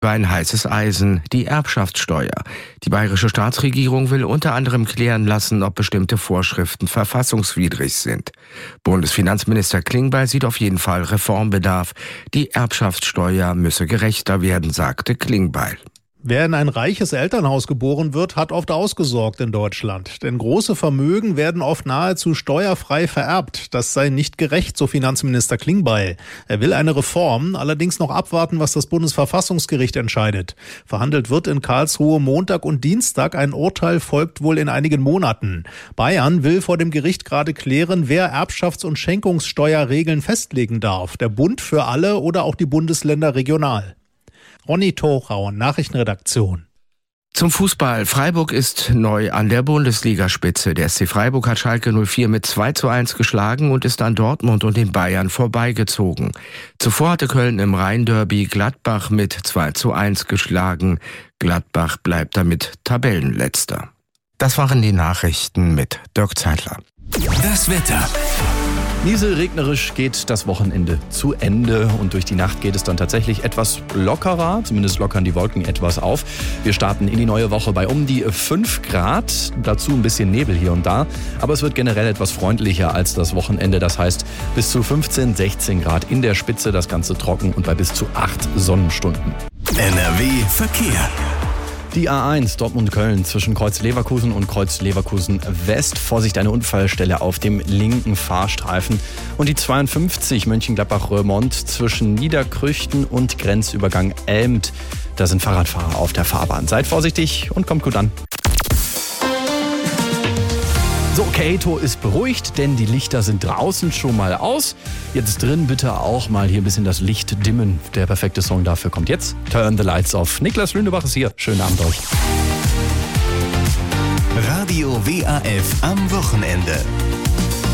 Ein heißes Eisen, die Erbschaftssteuer. Die bayerische Staatsregierung will unter anderem klären lassen, ob bestimmte Vorschriften verfassungswidrig sind. Bundesfinanzminister Klingbeil sieht auf jeden Fall Reformbedarf. Die Erbschaftssteuer müsse gerechter werden, sagte Klingbeil. Wer in ein reiches Elternhaus geboren wird, hat oft ausgesorgt in Deutschland. Denn große Vermögen werden oft nahezu steuerfrei vererbt. Das sei nicht gerecht, so Finanzminister Klingbeil. Er will eine Reform, allerdings noch abwarten, was das Bundesverfassungsgericht entscheidet. Verhandelt wird in Karlsruhe Montag und Dienstag. Ein Urteil folgt wohl in einigen Monaten. Bayern will vor dem Gericht gerade klären, wer Erbschafts- und Schenkungssteuerregeln festlegen darf. Der Bund für alle oder auch die Bundesländer regional. Ronny Thorau, Nachrichtenredaktion. Zum Fußball. Freiburg ist neu an der Bundesligaspitze. Der SC Freiburg hat Schalke 04 mit 2:1 geschlagen und ist an Dortmund und den Bayern vorbeigezogen. Zuvor hatte Köln im Rhein-Derby Gladbach mit 2:1 geschlagen. Gladbach bleibt damit Tabellenletzter. Das waren die Nachrichten mit Dirk Zeitler. Das Wetter. Nieselregnerisch geht das Wochenende zu Ende und durch die Nacht geht es dann tatsächlich etwas lockerer, zumindest lockern die Wolken etwas auf. Wir starten in die neue Woche bei um die 5 Grad, dazu ein bisschen Nebel hier und da, aber es wird generell etwas freundlicher als das Wochenende, das heißt bis zu 15, 16 Grad in der Spitze, das Ganze trocken und bei bis zu 8 Sonnenstunden. NRW Verkehr. Die A1 Dortmund-Köln zwischen Kreuz Leverkusen und Kreuz Leverkusen West. Vorsicht, eine Unfallstelle auf dem linken Fahrstreifen. Und die 52 Mönchengladbach-Röhrmond zwischen Niederkrüchten und Grenzübergang Elmt. Da sind Fahrradfahrer auf der Fahrbahn. Seid vorsichtig und kommt gut an. So, Kato ist beruhigt, denn die Lichter sind draußen schon mal aus. Jetzt drin bitte auch mal hier ein bisschen das Licht dimmen. Der perfekte Song dafür kommt jetzt. Turn the Lights Off. Niklas Lündebach ist hier. Schönen Abend euch. Radio WAF am Wochenende.